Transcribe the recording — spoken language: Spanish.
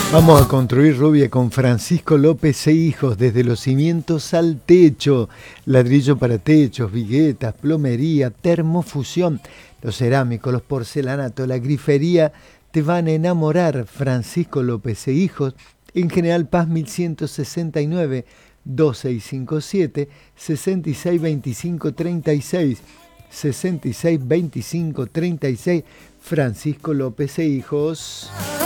Vamos a construir Rubia con Francisco López e Hijos, desde los cimientos al techo, ladrillo para techos, viguetas, plomería, termofusión, los cerámicos, los porcelanatos, la grifería, te van a enamorar. Francisco López e Hijos, en General Paz 1169, 2657, 662536, 662536, Francisco López e Hijos.